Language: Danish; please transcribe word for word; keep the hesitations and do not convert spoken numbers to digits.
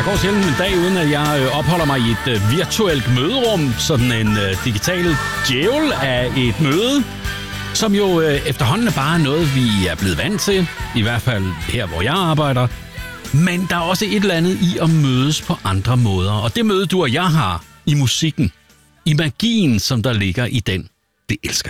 går sjældent en dag, uden at jeg øh, opholder mig i et øh, virtuelt møderum. Sådan en øh, digital djævel af et møde, som jo øh, efterhånden er bare noget, vi er blevet vant til. I hvert fald her, hvor jeg arbejder. Men der er også et eller andet i at mødes på andre måder. Og det møde, du og jeg har i musikken, i magien, som der ligger i den, det elsker